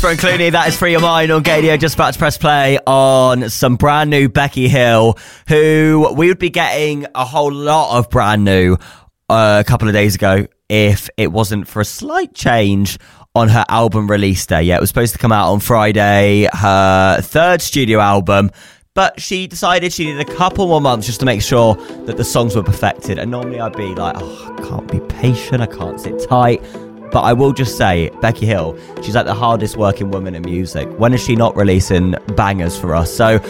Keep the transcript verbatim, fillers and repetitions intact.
From Clooney, that is Free Your Mind on Gadio. Just about to press play on some brand new Becky Hill, who we would be getting a whole lot of brand new uh, a couple of days ago if it wasn't for a slight change on her album release day. Yeah, it was supposed to come out on Friday, her third studio album, but she decided she needed a couple more months just to make sure that the songs were perfected. And normally I'd be like, oh, I can't be patient, I can't sit tight. But I will just say, Becky Hill, she's like the hardest working woman in music. When is she not releasing bangers for us? So